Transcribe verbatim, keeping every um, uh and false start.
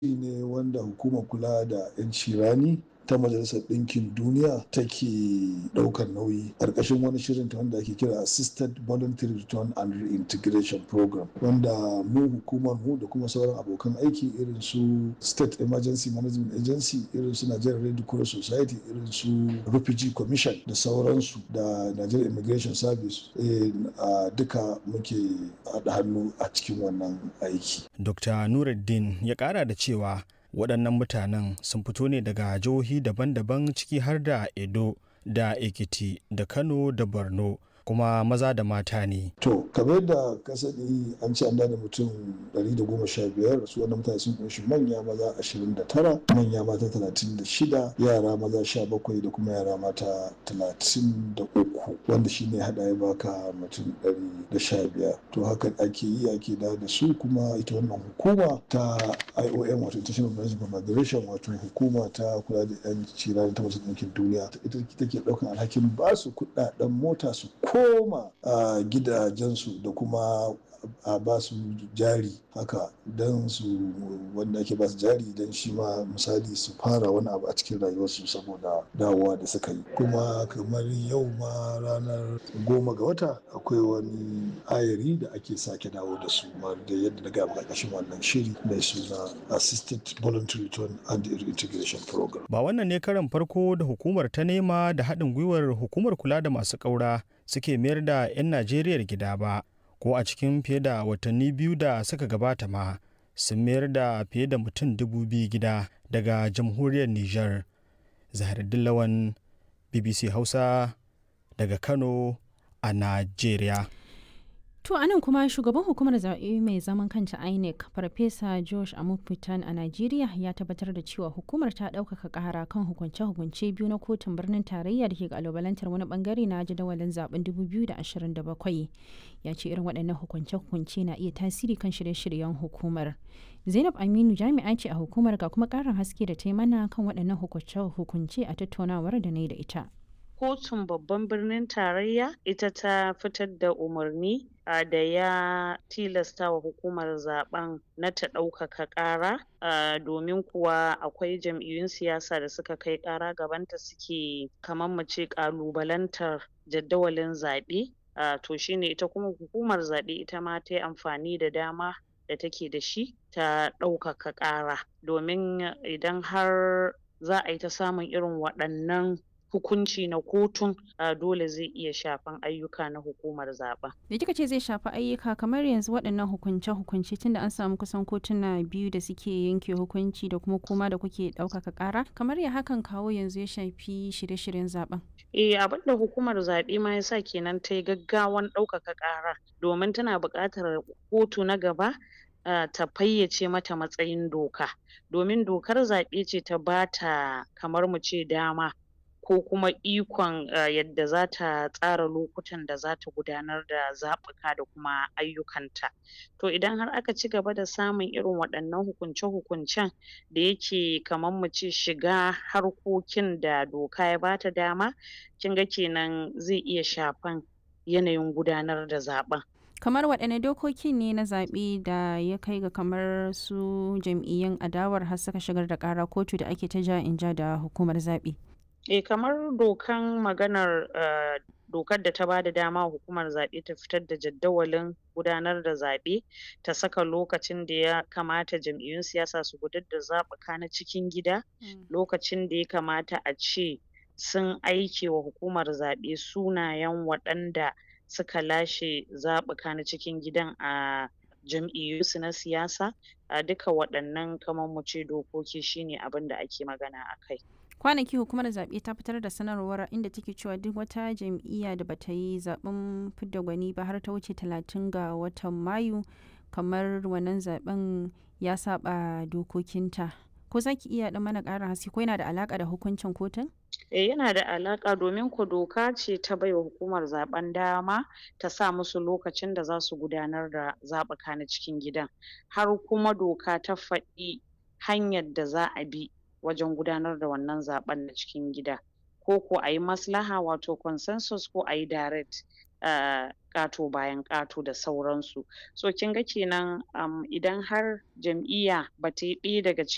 ne wanda hukumar kula da 'yanci rani ta Majalisar Ɗinkin Duniya take ɗaukar nauyi ƙarƙashin wani shirin ta wanda ake kira Assisted Voluntary Return and Reintegration Program, wanda mu hukumar mu da kuma sauran abokan aiki irin su State Emergency Management Agency, irin su Nigerian Red Cross Society, irin su Refugee Commission da sauransu da Nigerian Immigration Service eh, a duka muke haɗa hannu a cikin wannan aiki. Dokta Nuruddin ya ƙara da cewa waɗannan mutanen sun fito ne daga jihohi daban-daban ciki har da Edo da Ekiti da Kano da Borno, kuma maza da mata ne. To, kamar yadda ka sani an ce an da mutum ɗari da goma sha biyar, su wannan mutane sun kunshi manya maza ashirin da tara, manya mata talatin da shida, yara maza sha bakwai da kuma yara mata talatin da uku, wanda shi ne haɗa ya baka mutum ɗari da sha biyar. To hakan ake yi ake da da su, kuma ita wannan hukuma ta I O M wato International Organization for Migration, wato hukuma ta kula da 'yanci rani ta Majalisar Ɗinkin Duniya, ita take ɗaukan alhakin ba su kuɗaɗen mota su koma a gidajensu da kuma a ba su jari haka don su wanda ake ba su jari don shi ma misali su fara wani abu a cikin rayuwarsu saboda dawowa da suka yi. Kuma kamar yau ma ranar goma ga wata akwai wani ayari da ake sake dawo da su ma da yadda daga ƙarƙashin wannan shiri mai suna Assisted Voluntary Return and Reintegration Program. Ba wannan ne karan farko da hukumar ta nema da haɗin gwiwar hukumar kula da masu ƙaura suke mayar da 'yan Najeriya gida ba, ko a cikin fiye da watanni biyu da suka gabata ma sun mayar da fiye da mutum dubu biyu gida daga jamhuriyar Nijar. Zaharuddin Lawan, B B C Hausa daga Kano a Najeriya. To anan kuma shugaban hukumar zaɓe mai zaman kanta I N E C Farfesa Josh Amupitan a Najeriya ya tabbatar da cewa hukumar ta ɗaukaka ƙara kan hukunce-hukunce biyu na kotun birnin tarayya da ke ƙalubalantar wani bangare na jadawalin zaben dubu biyu da ashirin da bakwai. Ya ce irin waɗannan hukunce-hukunce na iya tasiri kan shirye-shiryen hukumar. Zainab Aminu jami'a ce a hukumar, ga kuma ƙarin haske da ta yi mana kan waɗannan hukunce-hukunce a tattaunawar da na yi da ita. Kotun babban birnin tarayya ita ta fitar da umarni uh, da ya tilasta wa hukumar zaben na ta ɗaukaka ƙara uh, domin kuwa akwai jam'iyyun siyasa da suka kai ƙara gabanta suke kamar mu ce ƙalubalantar jadawalin zaɓe. Uh, to shine ita kuma hukumar zaɓe ita ma ta yi amfani da dama da take da shi ta ɗaukaka ƙara, domin idan har za a yi ta samun irin waɗannan hukunci na kotun uh, dole zai iya shafan ayyuka na hukumar zaɓen. Da kika ce zai shafi ayyuka, kamar yanzu waɗannan hukunce-hukunce tunda an samu kusan kotuna biyu da suke yanke hukunci da kuma kuma da kuke ɗaukaka ƙara, kamar ya hakan kawo yanzu ya shafi shirye-shiryen zaɓen? Eh, abin da hukumar zaɓe ma ya sa kenan ta yi gaggawan ɗaukaka ƙara, domin tana buƙatar kotu na gaba Uh, ta fayyace mata matsayin doka, domin dokar zaɓe ce ta bata kamar mu ce dama ko kuma ikon uh, yadda za ta tsara lokutan da za ta gudanar da zaɓuka da kuma ayyukanta. To idan har aka ci gaba da samun irin waɗannan hukunce-hukuncen da yake kamar mu ce shiga harkokin da doka ya bata dama, kin ga kenan zai iya shafan yanayin gudanar da zaɓen. Kamar waɗanne dokokin ne na zaɓe da ya kai ga kamar su jam'iyyun adawar har suka shigar da ƙara kotu da ake ta ja in ja da hukumar zaɓe? Eh, kamar dokan maganar uh, dokar da ta bada dama hukumar zaɓe ta fitar da jadawalin gudanar da zaɓe, ta saka lokacin da ya kamata jam'iyyun siyasa su gudanar da zaɓuka na cikin gida, mm. lokacin da ya kamata a ce sun aike wa hukumar zaɓe sunayen waɗanda suka lashe zaɓuka na cikin gidan a jam'iyyunsu na siyasa, a duka waɗannan kamar mu ce dokoki shine abin da ake magana a kai. Kwanaki hukumar zaɓe ta fitar da sanarwar inda take cewa duk wata jam'iyya da bata yi zaɓen fidda gwani ba har ta wuce talatin ga watan Mayu, kamar wannan zaɓen ya saɓa dokokinta. Ko za ki iya ɗan mana ƙarin haske ko yana da alaƙa da hukuncin kotun? Eh, yana da alaƙa, domin ko doka ce ta baiwa hukumar zaɓen dama ta sa musu lokacin da za su gudanar da zaɓuka na cikin gidan, har kuma doka ta faɗi hanyar da za a bi wajen gudanar da wannan zaɓen na cikin gida, ko ko a yi maslaha wato consensus ko a yi direct uh, ƙato bayan ƙato da sauransu. So kin ga kenan um, idan har jam'iyya ba ta yi ɗaya daga cikin